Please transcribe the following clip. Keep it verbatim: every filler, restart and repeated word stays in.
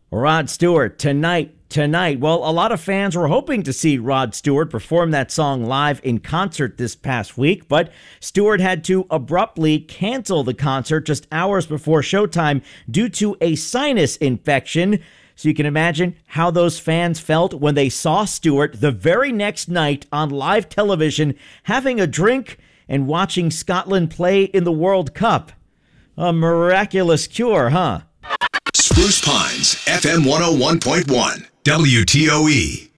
Rod Stewart, tonight, tonight. Well, a lot of fans were hoping to see Rod Stewart perform that song live in concert this past week, but Stewart had to abruptly cancel the concert just hours before showtime due to a sinus infection. So you can imagine how those fans felt when they saw Stewart the very next night on live television having a drink and watching Scotland play in the World Cup. A miraculous cure, huh? Spruce Pines, F M one oh one point one, W T O E.